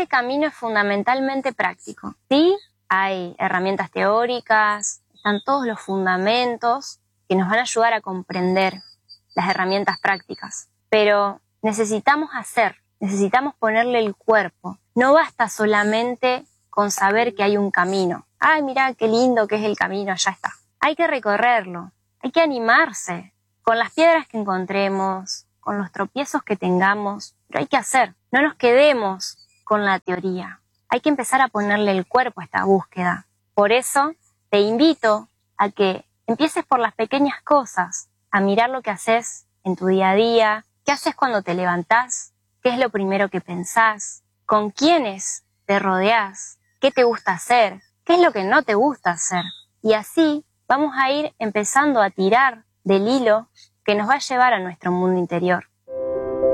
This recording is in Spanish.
ese camino es fundamentalmente práctico. Sí, hay herramientas teóricas, están todos los fundamentos que nos van a ayudar a comprender las herramientas prácticas, pero necesitamos hacer, necesitamos ponerle el cuerpo. No basta solamente con saber que hay un camino. Ay, mirá qué lindo que es el camino, ya está. Hay que recorrerlo, hay que animarse con las piedras que encontremos, con los tropiezos que tengamos, pero hay que hacer. No nos quedemos con la teoría. Hay que empezar a ponerle el cuerpo a esta búsqueda. Por eso te invito a que empieces por las pequeñas cosas, a mirar lo que haces en tu día a día, qué haces cuando te levantás, qué es lo primero que pensás, con quiénes te rodeás, qué te gusta hacer, qué es lo que no te gusta hacer. Y así vamos a ir empezando a tirar del hilo que nos va a llevar a nuestro mundo interior.